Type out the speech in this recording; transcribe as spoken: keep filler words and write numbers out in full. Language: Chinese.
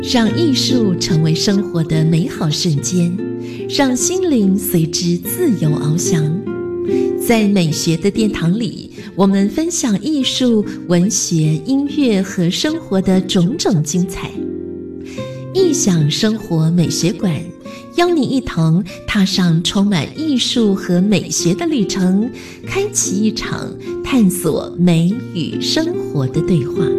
让艺术成为生活的美好瞬间，让心灵随之自由翱翔。在美学的殿堂里，我们分享艺术、文学、音乐和生活的种种精彩。艺享生活美学馆，邀你一同踏上充满艺术和美学的旅程，开启一场探索美与生活的对话。